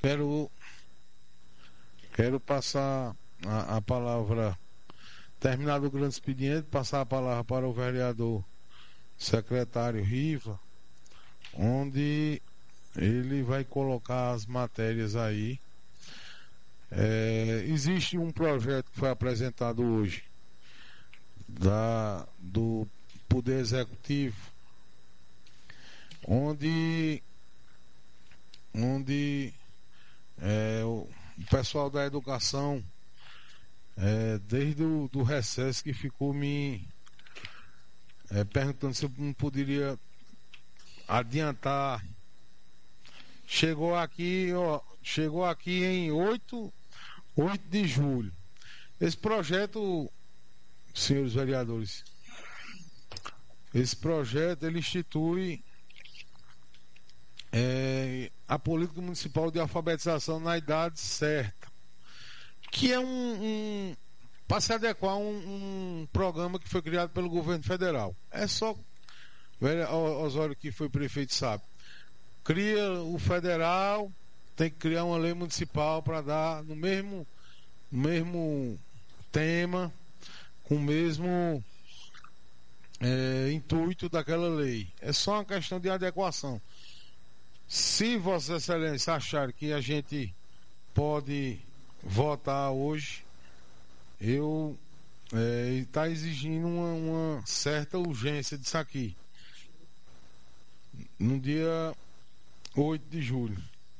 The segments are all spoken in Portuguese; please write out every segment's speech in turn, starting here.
Quero, quero passar a palavra, terminado o grande expediente, passar a palavra para o vereador secretário Riva, onde ele vai colocar as matérias aí. Existe um projeto que foi apresentado hoje do Poder Executivo, onde o pessoal da educação, desde o do recesso, que ficou me perguntando se eu não poderia adiantar. Chegou aqui em 8 de julho. Esse projeto, senhores vereadores, esse projeto ele institui a política municipal de alfabetização na idade certa, que é para se adequar a um programa que foi criado pelo governo federal. É só, velho Osório, que foi prefeito, sabe. Cria o federal, tem que criar uma lei municipal para dar no mesmo tema, com o mesmo intuito daquela lei. É só uma questão de adequação. Se Vossa Excelência achar que a gente pode votar hoje, eu está exigindo uma certa urgência disso aqui. No dia 8 de julho.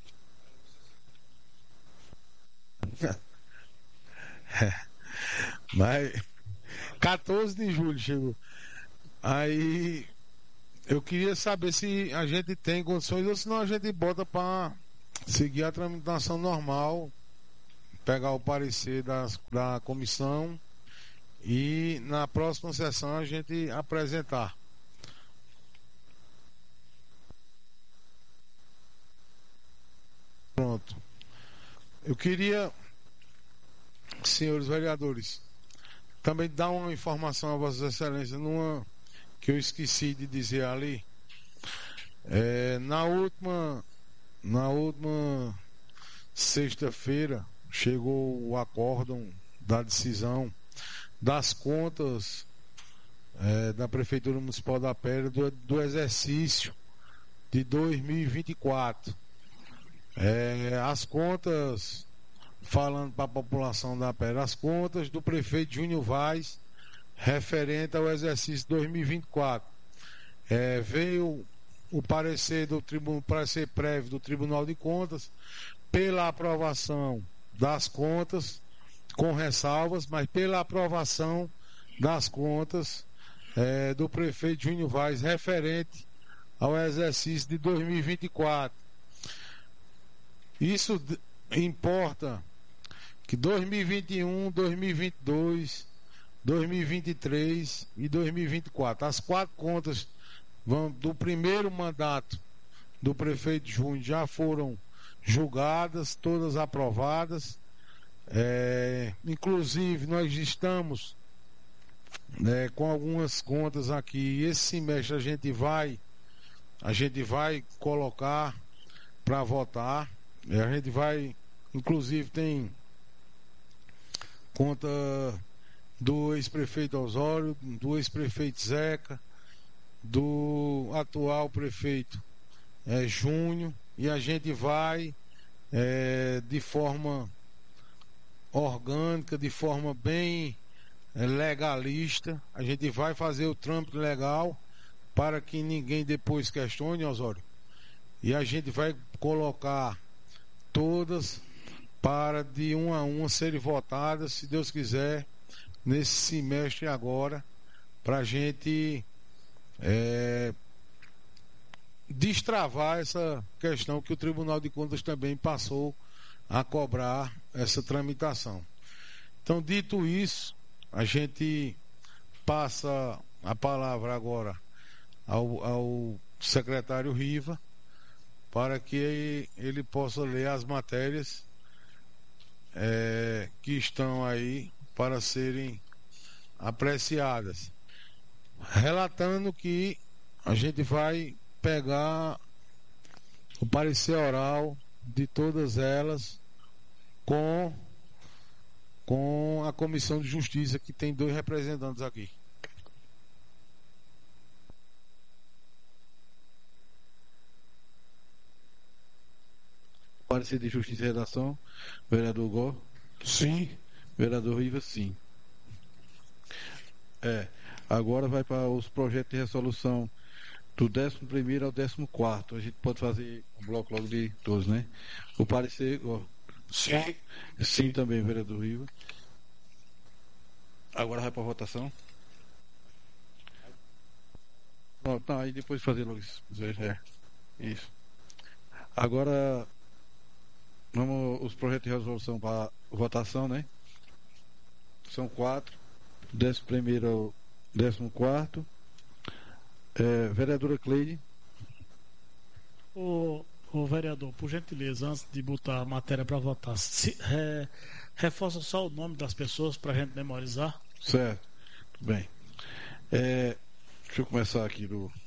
Mas 14 de julho chegou. Aí eu queria saber se a gente tem condições ou se não a gente bota para seguir a tramitação normal, pegar o parecer da comissão e na próxima sessão a gente apresentar. Pronto. Eu queria, senhores vereadores, também dar uma informação a Vossa Excelência, que eu esqueci de dizer ali. Na última sexta-feira chegou o acórdão da decisão das contas da Prefeitura Municipal da Pedra do exercício de 2024. As contas, falando para a população da Pedra, as contas do prefeito Júnior Vaz referente ao exercício 2024. Veio o parecer parecer prévio do Tribunal de Contas pela aprovação das contas, com ressalvas, mas pela aprovação das contas do prefeito Júnior Vaz referente ao exercício de 2024. Isso importa que 2021, 2022, 2023 e 2024, as 4 contas do primeiro mandato do prefeito Júnior já foram julgadas, todas aprovadas. Inclusive nós estamos com algumas contas aqui. Esse semestre a gente vai colocar para votar. A gente vai, inclusive tem conta do ex-prefeito Osório, do ex-prefeito Zeca, do atual prefeito Júnior, e a gente vai de forma orgânica, de forma bem legalista, a gente vai fazer o trâmite legal para que ninguém depois questione, Osório, e a gente vai colocar todas para de uma a uma serem votadas, se Deus quiser, nesse semestre agora, para a gente destravar essa questão que o Tribunal de Contas também passou a cobrar essa tramitação. Então, dito isso, a gente passa a palavra agora ao secretário Riva, para que ele possa ler as matérias que estão aí para serem apreciadas, relatando que a gente vai pegar o parecer oral de todas elas com, com a Comissão de Justiça, que tem 2 representantes aqui. Parecer de Justiça e Redação, vereador Gó. Sim. Vereador Rivas, sim. Agora vai para os projetos de resolução do 11º ao 14º. A gente pode fazer um bloco logo de todos, né? O parecer, Gó. Sim. Sim também, vereador Rivas. Agora vai para a votação. Pronto, não, aí depois fazer logo isso. Isso. Agora vamos os projetos de resolução para votação, né? São 4, 11º ao 14º. Vereadora Cleide. O vereador, por gentileza, antes de botar a matéria para votar, reforça só o nome das pessoas para a gente memorizar. Certo, tudo bem. Deixa eu começar aqui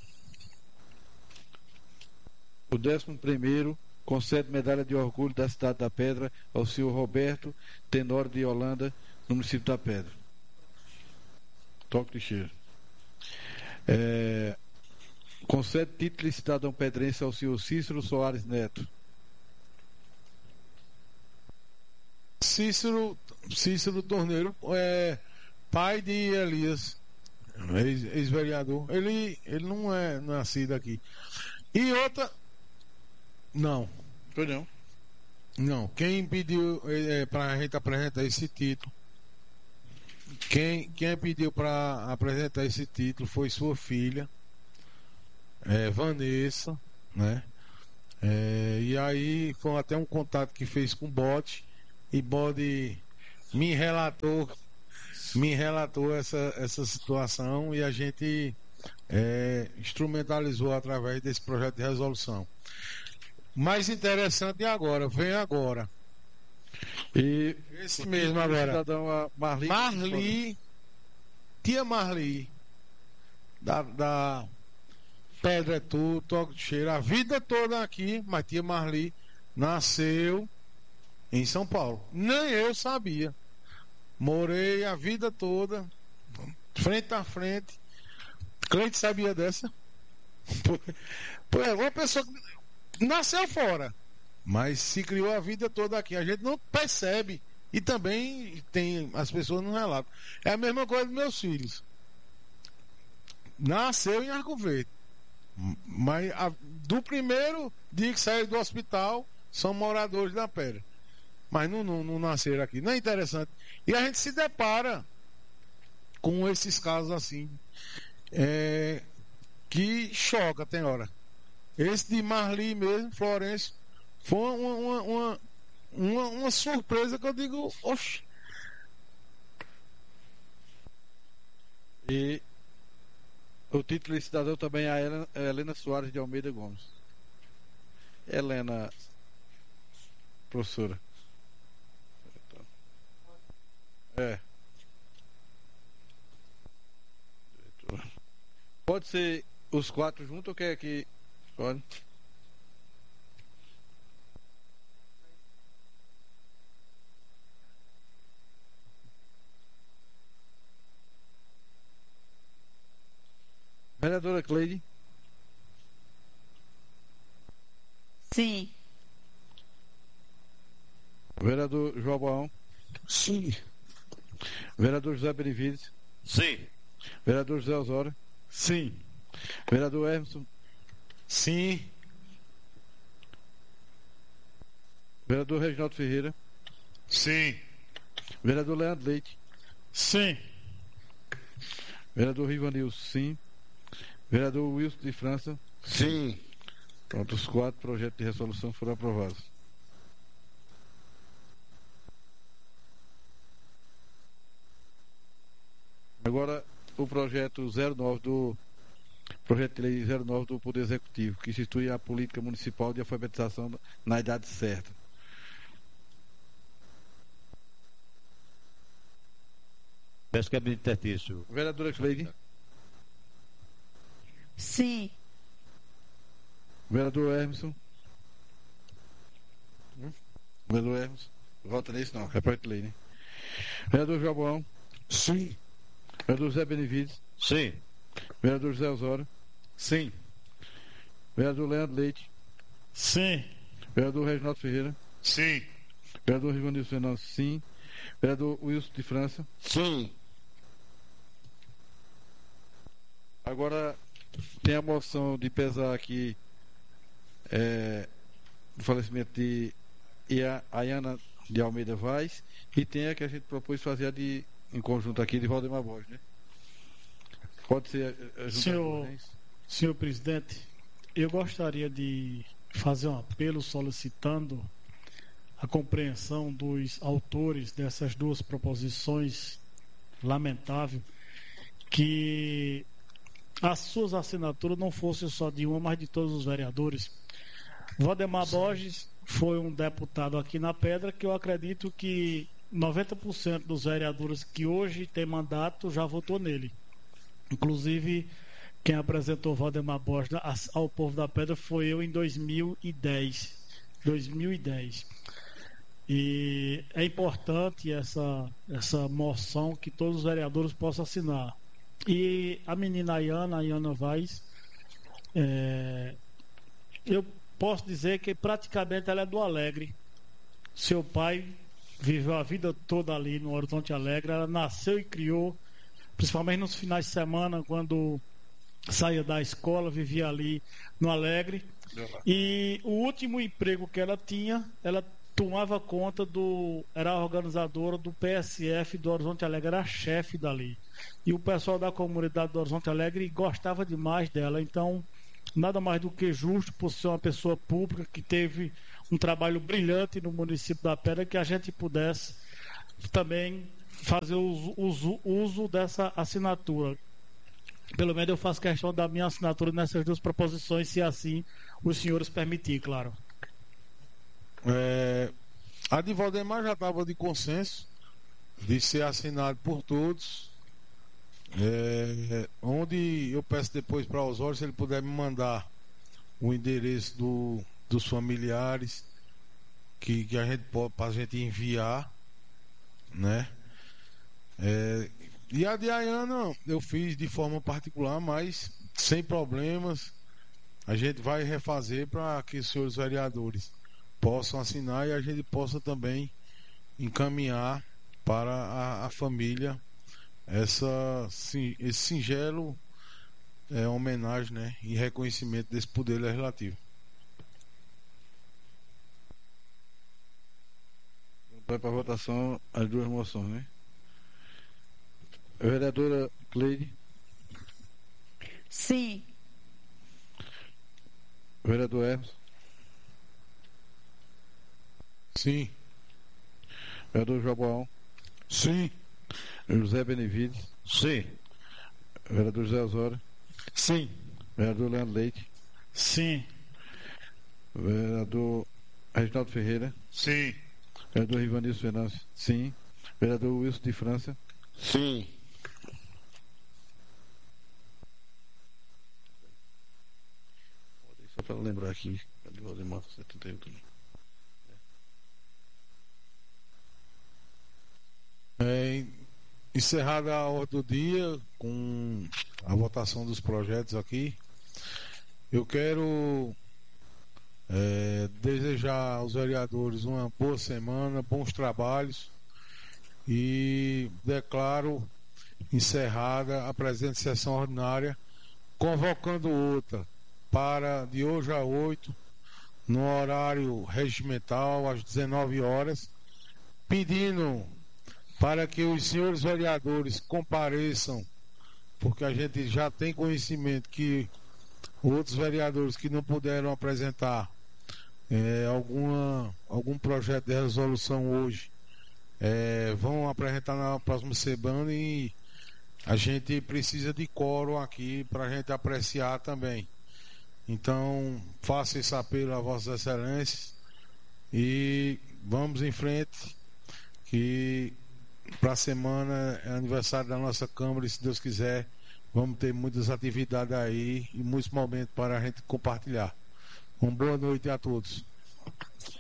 o 11º concede medalha de orgulho da Cidade da Pedra ao senhor Roberto Tenório de Holanda, no município da Pedra. Toque de cheiro. Concede título de cidadão pedrense ao senhor Cícero Soares Neto. Cícero Torneiro, pai de Elias, ex-vereador. Ele não é nascido aqui. E outra. Não. Foi não. Não. Quem pediu para a gente apresentar esse título? Quem pediu para apresentar esse título foi sua filha, Vanessa, né? E aí foi até um contato que fez com o Bode, e Bode me relatou essa situação, e a gente instrumentalizou através desse projeto de resolução. Mais interessante vem agora. E esse mesmo agora. Cidadão Marli, tia Marli, da Pedra Tu, Toque de Cheiro, a vida toda aqui, mas tia Marli nasceu em São Paulo. Nem eu sabia. Morei a vida toda, frente a frente. Cleide sabia dessa? Uma pessoa que nasceu fora, mas se criou a vida toda aqui. A gente não percebe. E também as pessoas não relatam. É a mesma coisa dos meus filhos. Nasceu em Arco Verde, mas do primeiro dia que saiu do hospital são moradores da Pedra, mas não nasceram aqui. Não é interessante? E a gente se depara com esses casos assim, que choca, tem hora. Esse de Marli mesmo, Florencio, foi uma surpresa que eu digo, oxe. E o título de cidadão também é a Helena Soares de Almeida Gomes. Helena, professora. Pode ser os 4 juntos ou quer que... Pode. Vereadora Cleide. Sim. Vereador João Baão. Sim. Vereador José Benevides. Sim. Vereador José Osório. Sim. Vereador Emerson. Sim. Vereador Reginaldo Ferreira. Sim. Vereador Leandro Leite. Sim. Vereador Rivanilson, sim. Vereador Wilson de França. Sim. Pronto, os 4 projetos de resolução foram aprovados. Agora, o projeto 09 projeto de lei 09 do Poder Executivo, que institui a política municipal de alfabetização na idade certa. Peço que habilite exercício. Vereadora Cleide. Sim. Vereador Emerson. Vereador Hermes. Vota nisso não, é projeto de lei, né? Vereador João. Sim. Vereador José Benevides. Sim. Vereador José Osório. Sim. Vereador Leandro Leite. Sim. Vereador Reginaldo Ferreira. Sim. Vereador Rivanildo Fernandes, sim. Vereador Wilson de França. Sim. Agora tem a moção de pesar aqui do falecimento de Ayana de Almeida Vaz, e tem a que a gente propôs fazer em conjunto aqui de Valdemar Borges, né? Pode ser Senhor presidente, eu gostaria de fazer um apelo solicitando a compreensão dos autores dessas duas proposições. Lamentável que as suas assinaturas não fossem só de uma, mas de todos os vereadores. Valdemar Borges foi um deputado aqui na Pedra que eu acredito que 90% dos vereadores que hoje têm mandato já votou nele. Inclusive, quem apresentou Valdemar Borges ao povo da Pedra foi eu em 2010. E é importante essa moção que todos os vereadores possam assinar. E a menina Ayana Vaz, eu posso dizer que praticamente ela é do Alegre. Seu pai viveu a vida toda ali no Horizonte Alegre. Ela nasceu e criou, principalmente nos finais de semana, quando saía da escola, vivia ali no Alegre. E o último emprego que ela tinha, ela tomava conta era a organizadora do PSF do Horizonte Alegre, era a chefe dali. E o pessoal da comunidade do Horizonte Alegre gostava demais dela. Então, nada mais do que justo, por ser uma pessoa pública que teve um trabalho brilhante no município da Pedra, que a gente pudesse também fazer uso dessa assinatura. Pelo menos eu faço questão da minha assinatura nessas duas proposições, se assim os senhores permitirem, claro. A de Valdemar já estava de consenso de ser assinado por todos. Onde eu peço depois para Osório, se ele puder me mandar o endereço dos familiares que a gente pode, para a gente enviar, né? E a de Ayana eu fiz de forma particular, mas sem problemas. A gente vai refazer para que os senhores vereadores possam assinar e a gente possa também encaminhar para a família esse singelo homenagem, né, e reconhecimento desse poder legislativo. Vai para a votação as duas moções, né? Vereadora Cleide. Sim. Vereador Hermes. Sim. Vereador João. Sim. José Benevides. Sim. Vereador José Osório. Sim. Vereador Leandro Leite. Sim. Vereador Reginaldo Ferreira. Sim. Vereador Rivanildo Fernandes. Sim. Vereador Wilson de França. Sim. Só para lembrar aqui, de Valdemar 78. Encerrada a ordem do dia com a votação dos projetos aqui, eu quero desejar aos vereadores uma boa semana, bons trabalhos, e declaro encerrada a presente sessão ordinária, convocando outra para de hoje a 8, no horário regimental, às 19 horas, pedindo para que os senhores vereadores compareçam, porque a gente já tem conhecimento que outros vereadores que não puderam apresentar algum projeto de resolução hoje vão apresentar na próxima semana, e a gente precisa de quórum aqui para a gente apreciar também. Então, faça esse apelo a Vossas Excelências e vamos em frente, que para a semana é aniversário da nossa Câmara e, se Deus quiser, vamos ter muitas atividades aí e muitos momentos para a gente compartilhar. Uma boa noite a todos.